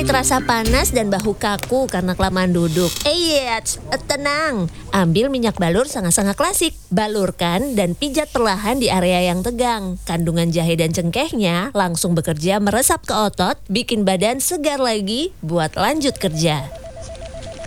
terasa panas dan bahu kaku karena kelamaan duduk. Tenang. Ambil minyak balur sangat-sangat klasik. Balurkan dan pijat perlahan di area yang tegang. Kandungan jahe dan cengkehnya langsung bekerja meresap ke otot, bikin badan segar lagi buat lanjut kerja.